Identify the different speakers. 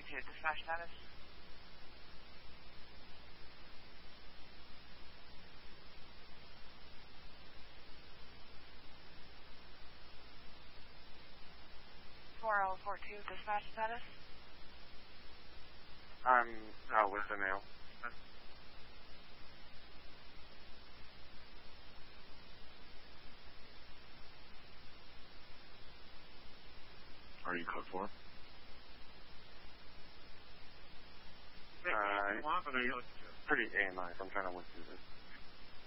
Speaker 1: 432, dispatch status. (4042), dispatch status.
Speaker 2: I'm with the mail.
Speaker 3: Are you code 4?
Speaker 2: Pretty AMI, so I'm trying to look through this.